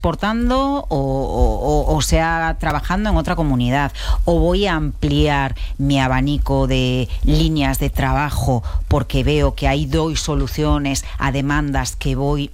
exportando o sea trabajando en otra comunidad, o voy a ampliar mi abanico de líneas de trabajo porque veo que ahí doy soluciones a demandas que voy